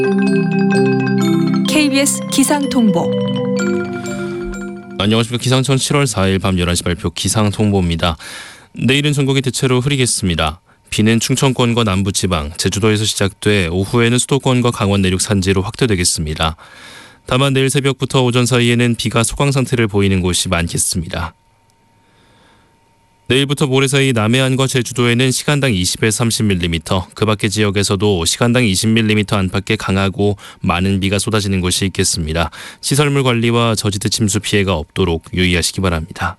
KBS 기상통보. 안녕하십니까. 기상청 7월 4일 밤 11시 발표 기상통보입니다. 내일은 전국이 대체로 흐리겠습니다. 비는 충청권과 남부지방, 제주도에서 시작돼 오후에는 수도권과 강원 내륙 산지로 확대되겠습니다. 다만 내일 새벽부터 오전 사이에는 비가 소강 상태를 보이는 곳이 많겠습니다. 내일부터 모레 사이 남해안과 제주도에는 시간당 20에서 30mm, 그 밖의 지역에서도 시간당 20mm 안팎의 강하고 많은 비가 쏟아지는 곳이 있겠습니다. 시설물 관리와 저지대 침수 피해가 없도록 유의하시기 바랍니다.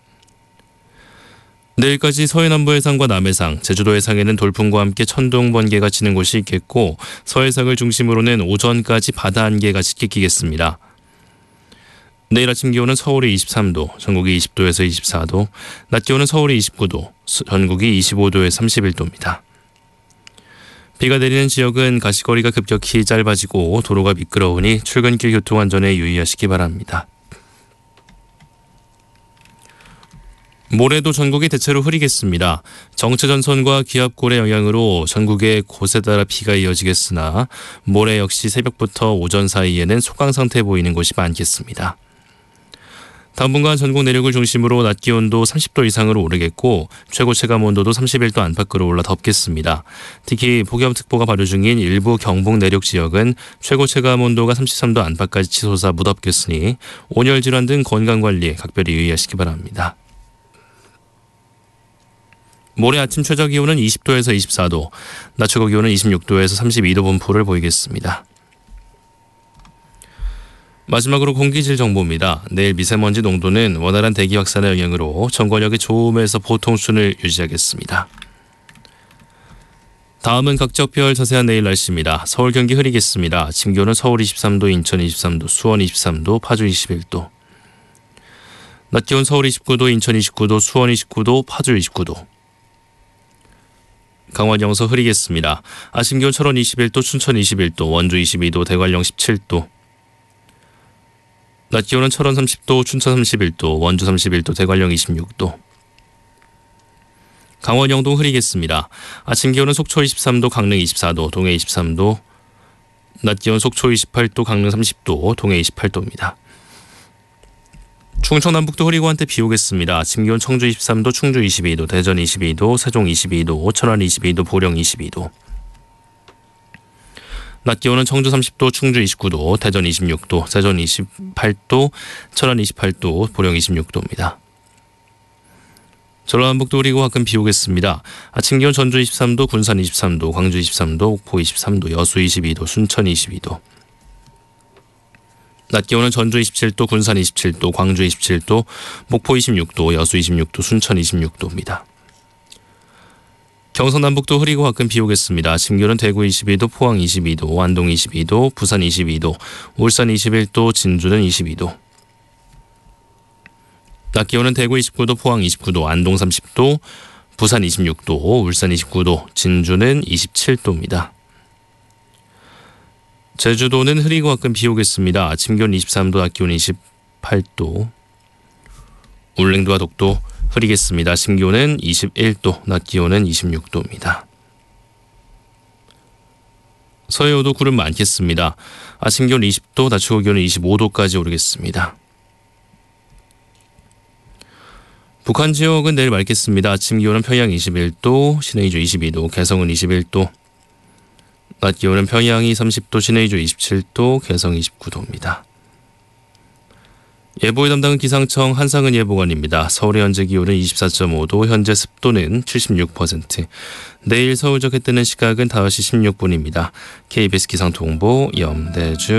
내일까지 서해남부 해상과 남해상, 제주도 해상에는 돌풍과 함께 천둥, 번개가 치는 곳이 있겠고 서해상을 중심으로는 오전까지 바다 안개가 짙게 끼겠습니다. 내일 아침 기온은 서울이 23도, 전국이 20도에서 24도, 낮 기온은 서울이 29도, 전국이 25도에서 31도입니다. 비가 내리는 지역은 가시거리가 급격히 짧아지고 도로가 미끄러우니 출근길 교통안전에 유의하시기 바랍니다. 모레도 전국이 대체로 흐리겠습니다. 정체전선과 기압골의 영향으로 전국에 곳에 따라 비가 이어지겠으나 모레 역시 새벽부터 오전 사이에는 소강 상태 보이는 곳이 많겠습니다. 당분간 전국 내륙을 중심으로 낮 기온도 30도 이상으로 오르겠고 최고 체감 온도도 31도 안팎으로 올라 덥겠습니다. 특히 폭염특보가 발효 중인 일부 경북 내륙 지역은 최고 체감 온도가 33도 안팎까지 치솟아 무덥겠으니 온열 질환 등 건강관리에 각별히 유의하시기 바랍니다. 모레 아침 최저 기온은 20도에서 24도, 낮 최고 기온은 26도에서 32도 분포를 보이겠습니다. 마지막으로 공기질 정보입니다. 내일 미세먼지 농도는 원활한 대기 확산의 영향으로 전권역이 좋음에서 보통 수준을 유지하겠습니다. 다음은 각 지역별 자세한 내일 날씨입니다. 서울, 경기 흐리겠습니다. 아침 기온은 서울 23도, 인천 23도, 수원 23도, 파주 21도. 낮 기온 서울 29도, 인천 29도, 수원 29도, 파주 29도. 강원 영서 흐리겠습니다. 아침 기온 철원 21도, 춘천 21도, 원주 22도, 대관령 17도. 낮 기온은 철원 30도, 춘천 31도, 원주 31도, 대관령 26도. 강원 영동 흐리겠습니다. 아침 기온은 속초 23도, 강릉 24도, 동해 23도. 낮 기온 속초 28도, 강릉 30도, 동해 28도입니다. 충청 남북도 흐리고 한때 비 오겠습니다. 아침 기온 청주 23도, 충주 22도, 대전 22도, 세종 22도, 천안 22도, 보령 22도. 낮 기온은 청주 30도, 충주 29도, 대전 26도, 세전 28도, 천안 28도, 보령 26도입니다. 전라남북도 흐리고 가끔 비 오겠습니다. 아침 기온 전주 23도, 군산 23도, 광주 23도, 옥포 23도, 여수 22도, 순천 22도. 낮 기온은 전주 27도, 군산 27도, 광주 27도, 목포 26도, 여수 26도, 순천 26도입니다. 경상남북도 흐리고 가끔 비 오겠습니다. 아침 기온은 대구 22도, 포항 22도, 안동 22도, 부산 22도, 울산 21도, 진주는 22도. 낮 기온은 대구 29도, 포항 29도, 안동 30도, 부산 26도, 울산 29도, 진주는 27도입니다. 제주도는 흐리고 가끔 비 오겠습니다. 아침 기온 23도, 낮 기온 28도. 울릉도와 독도 흐리겠습니다. 아침 기온은 21도, 낮 기온은 26도입니다. 서해오도 구름 많겠습니다. 아침 기온 20도, 낮 최고 기온은 25도까지 오르겠습니다. 북한 지역은 내일 맑겠습니다. 아침 기온은 평양 21도, 신의주 22도, 개성은 21도. 낮 기온은 평양이 30도, 신의주 27도, 개성 29도입니다. 예보의 담당은 기상청 한상은 예보관입니다. 서울의 현재 기온은 24.5도, 현재 습도는 76%. 내일 서울 적해 뜨는 시각은 5시 16분입니다. KBS 기상통보 염대주